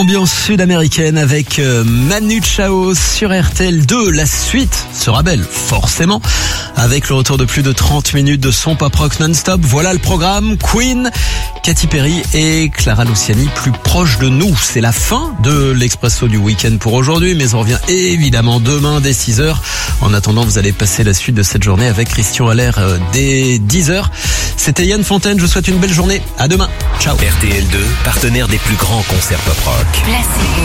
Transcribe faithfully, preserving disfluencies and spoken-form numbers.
Ambiance sud-américaine avec Manu Chao sur R T L deux. La suite sera belle, forcément, avec le retour de plus de trente minutes de son pop rock non-stop. Voilà le programme. Queen, Katy Perry et Clara Luciani plus proches de nous. C'est la fin de l'Expresso du week-end pour aujourd'hui, mais on revient évidemment demain dès six heures. En attendant, vous allez passer la suite de cette journée avec Christian Allaire dès dix heures. C'était Yann Fontaine, je vous souhaite une belle journée. À demain. Ciao. R T L deux, partenaire des plus grands concerts pop rock. Classique.